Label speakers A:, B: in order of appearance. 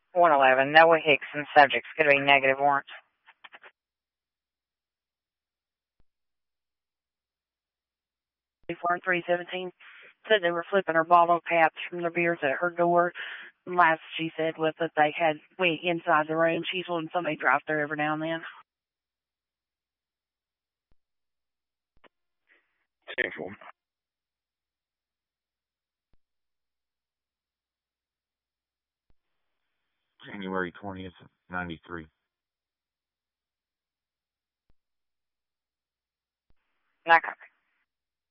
A: 111, Noah Hickson, subjects could be negative warrants.
B: Before 317 said they were flipping her bottle caps from the beers at her door. Last she said was that they had wait inside the room. She's letting somebody drive through every now and then.
C: 10-4. January 20th, 93.
A: Not copy.